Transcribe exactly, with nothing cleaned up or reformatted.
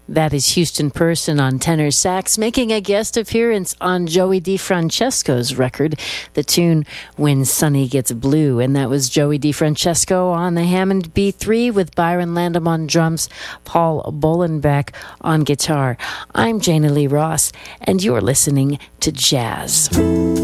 That is Houston Person on tenor sax, making a guest appearance on Joey DeFrancesco's record, the tune When Sunny Gets Blue. And that was Joey DeFrancesco on the Hammond B three with Byron Landam on drums, Paul Bolenbeck on guitar. I'm Jana Lee Ross, and you're listening to Jazz.